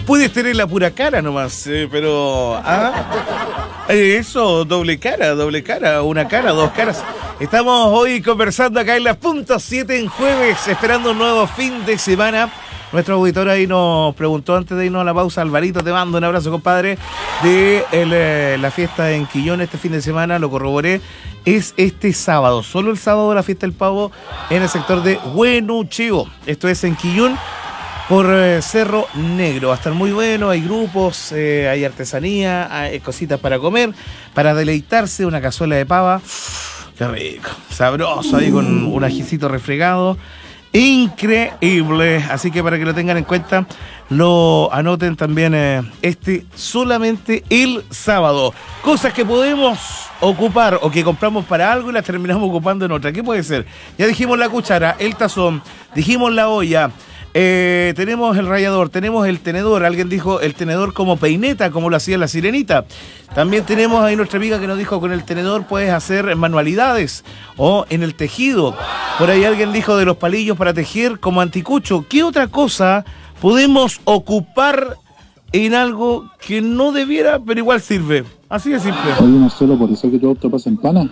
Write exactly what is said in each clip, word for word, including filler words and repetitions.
Puedes tener la pura cara nomás, eh, pero... ¿ah? Eso, doble cara, doble cara, una cara, dos caras. Estamos hoy conversando acá en la punto siete en jueves, esperando un nuevo fin de semana. Nuestro auditor ahí nos preguntó antes de irnos a la pausa, Alvarito, te mando un abrazo, compadre, de el, eh, la fiesta en Quillón este fin de semana, lo corroboré, es este sábado, solo el sábado la fiesta del pavo en el sector de Huenucheo. Esto es en Quillón, por eh, Cerro Negro. Va a estar muy bueno, hay grupos, eh, hay artesanía, hay cositas para comer, para deleitarse, una cazuela de pava, qué rico, sabroso, ahí con un ajicito refregado. Increíble, así que para que lo tengan en cuenta, lo anoten también eh, este solamente el sábado. Cosas que podemos ocupar o que compramos para algo y las terminamos ocupando en otra. ¿Qué puede ser? Ya dijimos la cuchara, el tazón, dijimos la olla, eh, tenemos el rallador, tenemos el tenedor. Alguien dijo el tenedor como peineta, como lo hacía la sirenita. También tenemos ahí nuestra amiga que nos dijo con el tenedor puedes hacer manualidades o en el tejido. Por ahí alguien dijo de los palillos para tejer como anticucho. ¿Qué otra cosa podemos ocupar en algo que no debiera, pero igual sirve? Así de simple. Oye, Marcelo, por eso que tu auto pasa en pana.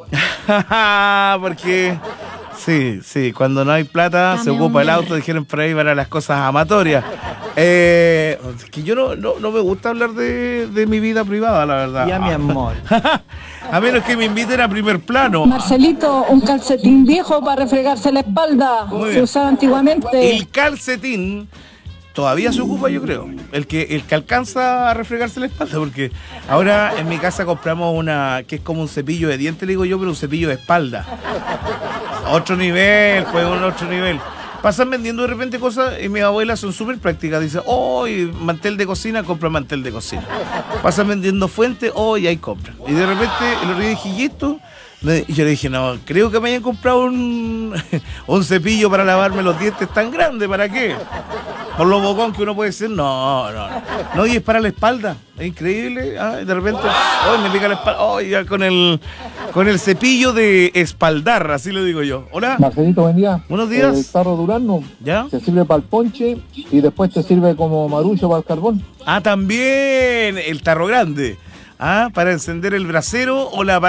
Porque... Sí, sí, cuando no hay plata se ocupa el auto, dijeron por ahí para las cosas amatorias. Eh, que yo no, no, no me gusta hablar de, de mi vida privada, la verdad. Ya, mi amor. A menos que me inviten a primer plano. Marcelito, un calcetín viejo para refregarse la espalda. Se usaba antiguamente. El calcetín todavía se ocupa, yo creo. El que, el que alcanza a refregarse la espalda, porque ahora en mi casa compramos una que es como un cepillo de dientes, le digo yo, pero un cepillo de espalda. Otro nivel, pues un otro nivel. Pasan vendiendo de repente cosas y mis abuelas son súper prácticas. Dicen, oh, mantel de cocina, compra mantel de cocina. Pasan vendiendo fuentes, oh, y ahí compran. Y de repente el otro día dije, ¿y esto? Y yo le dije, no, creo que me hayan comprado un, un cepillo para lavarme los dientes tan grande, ¿para qué? Por lo bocón que uno puede ser, no, no, no. No, y es para la espalda, es increíble. ¿Ah? De repente, oh, me pica la espalda, oh, ya con el, con el cepillo de espaldar, así lo digo yo. Hola. Marcelito, buen día. Buenos días. El tarro Durano. ¿Ya? Se sirve para el ponche y después te sirve como marullo para el carbón. Ah, también, el tarro grande. Ah, para encender el brasero o la